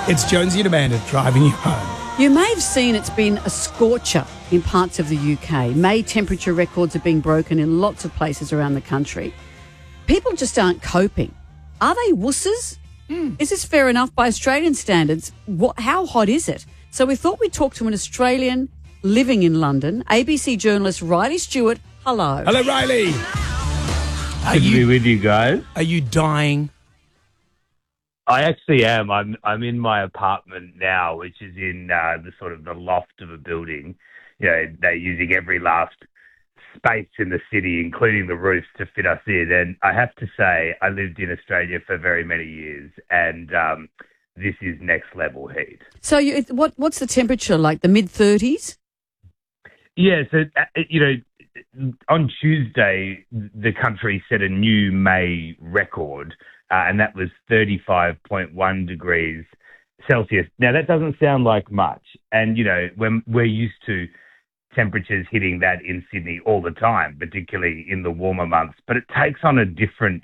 It's Jonesy and Amanda driving you home. You may have seen it's been a scorcher in parts of the UK. May temperature records are being broken in lots of places around the country. People just aren't coping. Are they wusses? Is this fair enough by Australian standards? How hot is it? So we thought we'd talk to an Australian living in London, ABC journalist Riley Stewart. Hello. Hello, Riley. Good to be with you guys. Are you dying? I actually am. I'm in my apartment now, which is in the sort of the loft of a building. You know, they're using every last space in the city, including the roofs, to fit us in. And I have to say, I lived in Australia for very many years, and this is next level heat. So what's the temperature like? The mid-30s? Yeah, so, on Tuesday, the country set a new May record, and that was 35.1 degrees Celsius. Now, that doesn't sound like much. And, when we're used to temperatures hitting that in Sydney all the time, particularly in the warmer months, but it takes on a different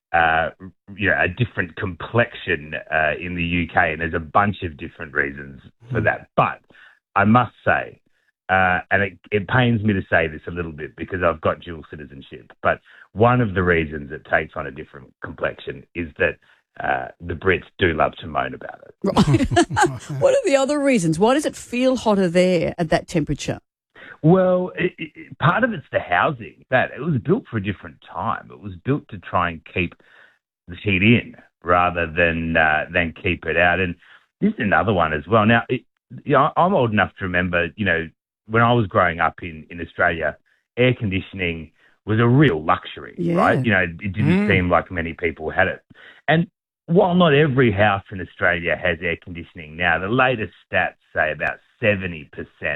complexion in the UK, and there's a bunch of different reasons for that. But I must say, and it pains me to say this a little bit because I've got dual citizenship, but one of the reasons it takes on a different complexion is that the Brits do love to moan about it. Right. What are the other reasons? Why does it feel hotter there at that temperature? Well, part of it's the housing. That it was built for a different time. It was built to try and keep the heat in rather than keep it out. And this is another one as well. Now, I'm old enough to remember, when I was growing up in Australia, air conditioning was a real luxury, right? It didn't seem like many people had it. And while not every house in Australia has air conditioning now, the latest stats say about 70%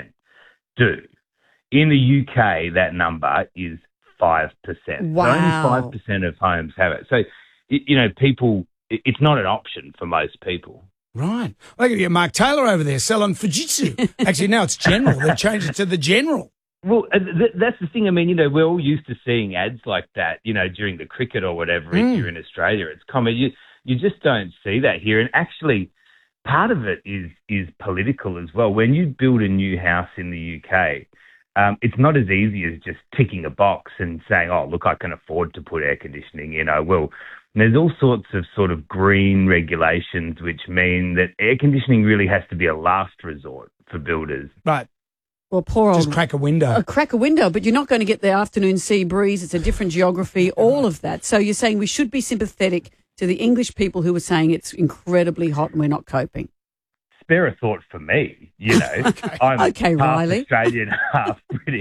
do. In the UK, that number is 5%. Wow. So only 5% of homes have it. So, people, it's not an option for most people. Right. Look at you, Mark Taylor over there selling Fujitsu. Actually, now it's General. They've changed it to the General. Well, that's the thing. I mean, we're all used to seeing ads like that, during the cricket or whatever. If you're in Australia, it's common. You just don't see that here. And actually, part of it is political as well. When you build a new house in the UK, it's not as easy as just ticking a box and saying, oh, look, I can afford to put air conditioning in. I will. And there's all sorts of sort of green regulations which mean that air conditioning really has to be a last resort for builders. Right. Well, poor old... Just crack a window. Crack a window, but you're not going to get the afternoon sea breeze. It's a different geography, all of that. So you're saying we should be sympathetic to the English people who are saying it's incredibly hot and we're not coping. Spare a thought for me, Okay. I'm half Riley. Australian, half British.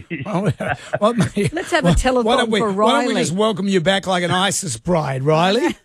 Let's have a telethon for Riley. Why don't we just welcome you back like an ISIS bride, Riley?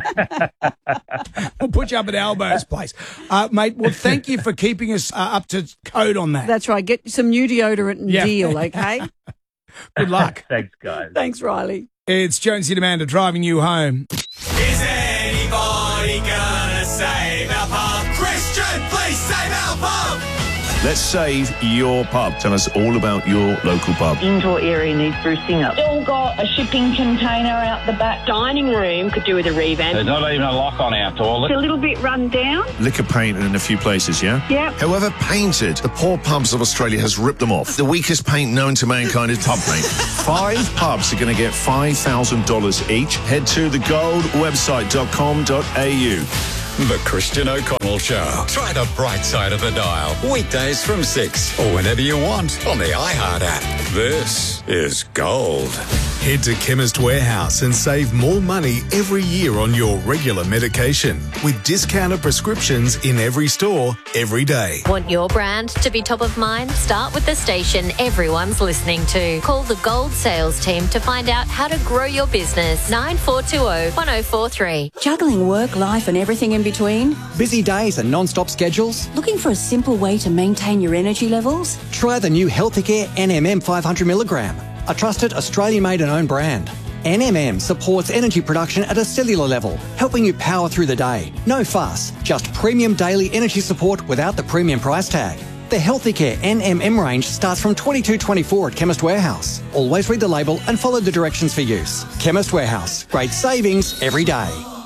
We'll put you up at Albo's place. Mate, well, thank you for keeping us up to code on that. That's right. Get some new deodorant and deal, okay? Good luck. Thanks, guys. Thanks, Riley. It's Jonesy and Amanda driving you home. Is anybody gonna save our pub? Christian, please save our pub! Let's save your pub. Tell us all about your local pub. Indoor area needs sprucing up. Still got a shipping container out the back. Dining room could do with a revamp. There's not even a lock on our toilet. It's a little bit run down. Liquor painted in a few places, yeah? Yeah. However painted, the poor pubs of Australia has ripped them off. The weakest paint known to mankind is pub paint. 5 pubs are going to get $5,000 each. Head to thegoldwebsite.com.au. The Christian O'Connell Show. Try the bright side of the dial. Weekdays from 6 or whenever you want on the iHeart app. This is Gold. Head to Chemist Warehouse and save more money every year on your regular medication with discounted prescriptions in every store, every day. Want your brand to be top of mind? Start with the station everyone's listening to. Call the Gold sales team to find out how to grow your business. 9420 1043. Juggling work, life and everything in between? Busy days and non-stop schedules? Looking for a simple way to maintain your energy levels? Try the new Healthicare NMM 500mg, a trusted Australian-made and owned brand. NMM supports energy production at a cellular level, helping you power through the day. No fuss, just premium daily energy support without the premium price tag. The Healthicare NMM range starts from $22.24 at Chemist Warehouse. Always read the label and follow the directions for use. Chemist Warehouse, great savings every day.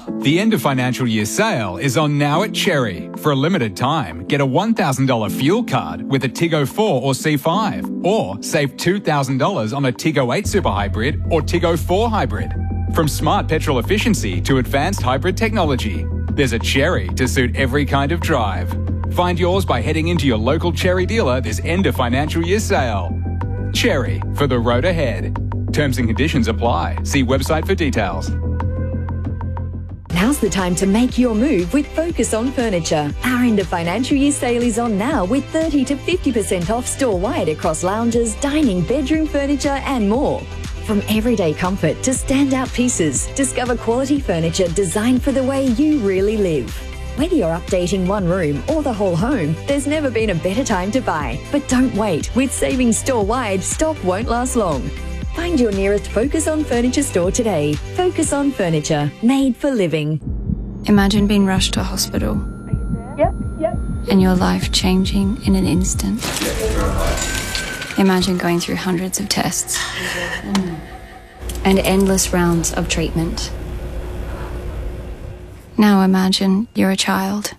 The end of financial year sale is on now at Cherry. For a limited time, get a $1,000 fuel card with a Tiggo 4 or C5, or save $2,000 on a Tiggo 8 Super Hybrid or Tiggo 4 Hybrid. From smart petrol efficiency to advanced hybrid technology, there's a Cherry to suit every kind of drive. Find yours by heading into your local Cherry dealer this end of financial year sale. Cherry, for the road ahead. Terms and conditions apply. See website for details. Now's the time to make your move with Focus on Furniture. Our end of financial year sale is on now with 30 to 50% off store-wide across lounges, dining, bedroom furniture and more. From everyday comfort to standout pieces, discover quality furniture designed for the way you really live. Whether you're updating one room or the whole home, there's never been a better time to buy. But don't wait. With savings store-wide, stock won't last long. Find your nearest Focus on Furniture store today. Focus on Furniture, made for living. Imagine being rushed to a hospital. Yep. And your life changing in an instant. Imagine going through hundreds of tests. And endless rounds of treatment. Now imagine you're a child.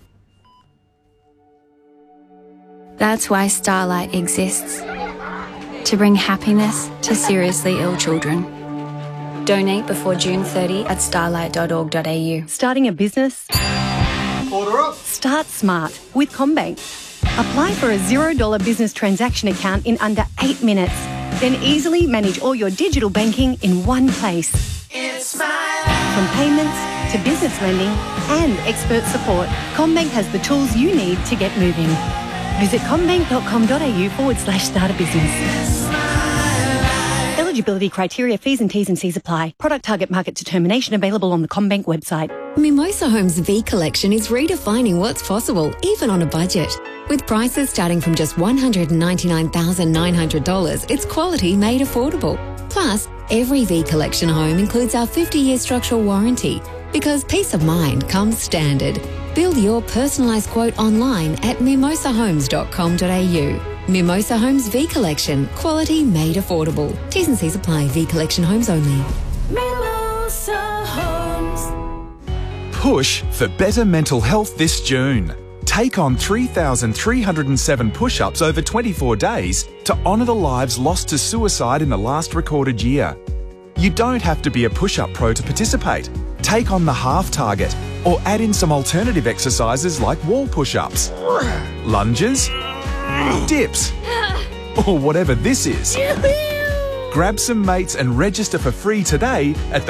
That's why Starlight exists. To bring happiness to seriously ill children. Donate before June 30 at starlight.org.au. Starting a business? Order up. Start smart with CommBank. Apply for a $0 business transaction account in under 8 minutes. Then easily manage all your digital banking in one place. It's my life. From payments to business lending and expert support, CommBank has the tools you need to get moving. Visit commbank.com.au/start a business. Eligibility criteria, fees and T's and C's apply. Product target market determination available on the CommBank website. Mimosa Homes V Collection is redefining what's possible, even on a budget. With prices starting from just $199,900, it's quality made affordable. Plus, every V Collection home includes our 50-year structural warranty, because peace of mind comes standard. Build your personalised quote online at mimosahomes.com.au. Mimosa Homes V Collection. Quality made affordable. T's and C's apply. V Collection homes only. Mimosa Homes. Push for better mental health this June. Take on 3,307 push-ups over 24 days to honour the lives lost to suicide in the last recorded year. You don't have to be a push-up pro to participate. Take on the half target or add in some alternative exercises like wall push-ups, lunges, dips, or whatever this is. Grab some mates and register for free today at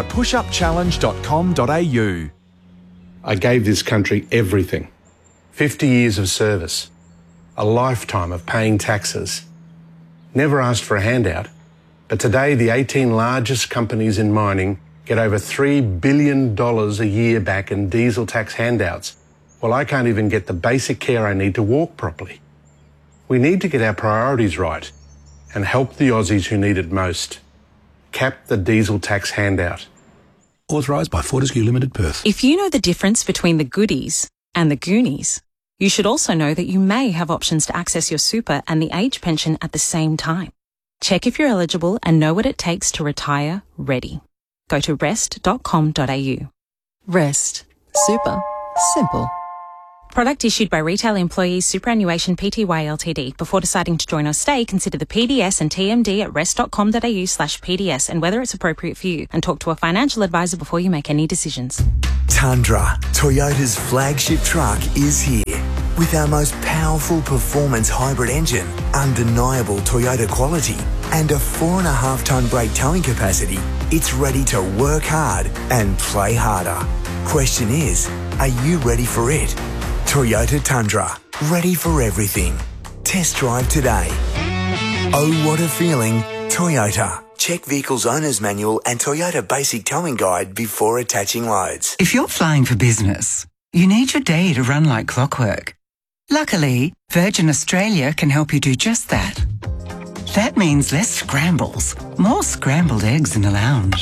thepushupchallenge.com.au. I gave this country everything. 50 years of service. A lifetime of paying taxes. Never asked for a handout. But today, the 18 largest companies in mining get over $3 billion a year back in diesel tax handouts. Well, I can't even get the basic care I need to walk properly. We need to get our priorities right and help the Aussies who need it most. Cap the diesel tax handout. Authorised by Fortescue Limited, Perth. If you know the difference between the goodies and the Goonies, you should also know that you may have options to access your super and the age pension at the same time. Check if you're eligible and know what it takes to retire ready. Go to rest.com.au. Rest. Super. Simple. Product issued by Retail Employees Superannuation Pty Ltd. Before deciding to join or stay, consider the PDS and TMD at rest.com.au/PDS and whether it's appropriate for you, and talk to a financial advisor before you make any decisions. Tundra, Toyota's flagship truck, is here. With our most powerful performance hybrid engine, undeniable Toyota quality, and a 4.5-tonne brake towing capacity, it's ready to work hard and play harder. Question is, are you ready for it? Toyota Tundra, ready for everything. Test drive today. Oh, what a feeling, Toyota. Check Vehicle's Owner's Manual and Toyota Basic Towing Guide before attaching loads. If you're flying for business, you need your day to run like clockwork. Luckily, Virgin Australia can help you do just that. That means less scrambles, more scrambled eggs in the lounge.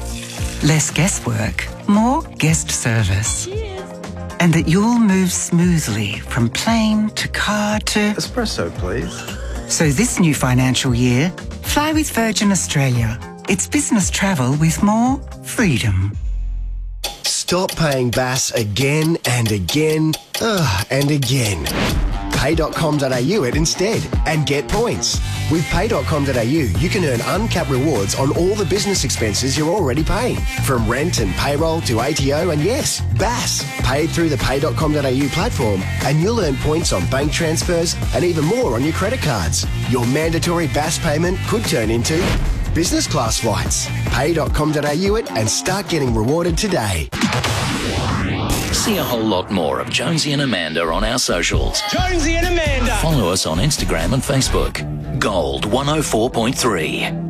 Less guesswork, more guest service. And that you'll move smoothly from plane to car to... Espresso, please. So this new financial year, fly with Virgin Australia. It's business travel with more freedom. Stop paying BAS again and again and again. Pay.com.au it instead and get points. With Pay.com.au, you can earn uncapped rewards on all the business expenses you're already paying, from rent and payroll to ATO and yes, BAS. Paid through the Pay.com.au platform and you'll earn points on bank transfers and even more on your credit cards. Your mandatory BAS payment could turn into business class flights. Pay.com.au it and start getting rewarded today. See a whole lot more of Jonesy and Amanda on our socials. Jonesy and Amanda. Follow us on Instagram and Facebook. Gold 104.3.